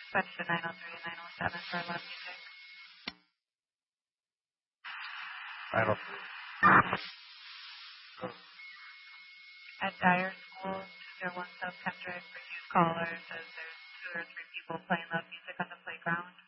Switch to 903 and 907 for love music. 903. At Dyer School, 201 South Kendrick for youth callers, as there's 2 or 3 people playing love music on the playground.